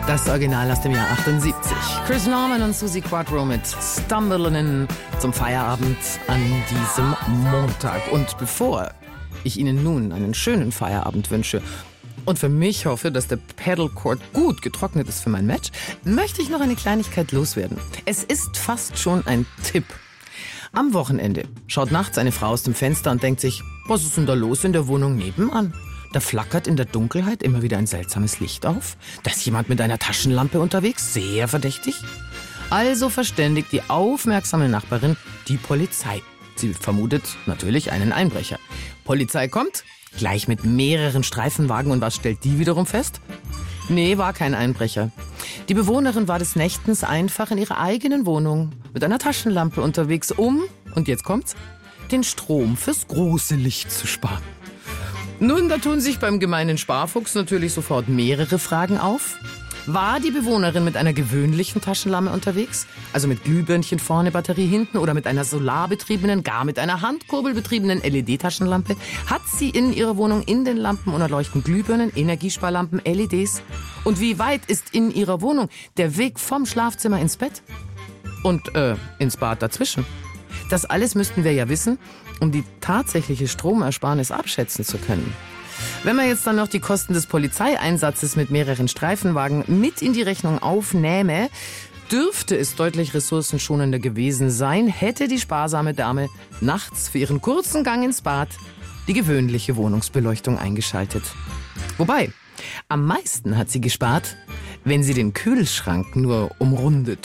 Das Original aus dem Jahr 78. Chris Norman und Suzi Quatro mit Stumble'in zum Feierabend an diesem Montag. Und bevor ich Ihnen nun einen schönen Feierabend wünsche und für mich hoffe, dass der Pedalcord gut getrocknet ist für mein Match, möchte ich noch eine Kleinigkeit loswerden. Es ist fast schon ein Tipp. Am Wochenende schaut nachts eine Frau aus dem Fenster und denkt sich, was ist denn da los in der Wohnung nebenan? Da flackert in der Dunkelheit immer wieder ein seltsames Licht auf. Da ist jemand mit einer Taschenlampe unterwegs, sehr verdächtig. Also verständigt die aufmerksame Nachbarin die Polizei. Sie vermutet natürlich einen Einbrecher. Polizei kommt, gleich mit mehreren Streifenwagen, und was stellt die wiederum fest? Nee, war kein Einbrecher. Die Bewohnerin war des Nächtens einfach in ihrer eigenen Wohnung mit einer Taschenlampe unterwegs, und jetzt kommt's, den Strom fürs große Licht zu sparen. Nun, da tun sich beim gemeinen Sparfuchs natürlich sofort mehrere Fragen auf. War die Bewohnerin mit einer gewöhnlichen Taschenlampe unterwegs? Also mit Glühbirnchen vorne, Batterie hinten, oder mit einer solarbetriebenen, gar mit einer handkurbelbetriebenen LED-Taschenlampe? Hat sie in ihrer Wohnung in den Lampen leuchten Glühbirnen, Energiesparlampen, LEDs? Und wie weit ist in ihrer Wohnung der Weg vom Schlafzimmer ins Bett und ins Bad dazwischen? Das alles müssten wir ja wissen, um die tatsächliche Stromersparnis abschätzen zu können. Wenn man jetzt dann noch die Kosten des Polizeieinsatzes mit mehreren Streifenwagen mit in die Rechnung aufnähme, dürfte es deutlich ressourcenschonender gewesen sein, hätte die sparsame Dame nachts für ihren kurzen Gang ins Bad die gewöhnliche Wohnungsbeleuchtung eingeschaltet. Wobei, am meisten hat sie gespart, wenn sie den Kühlschrank nur umrundet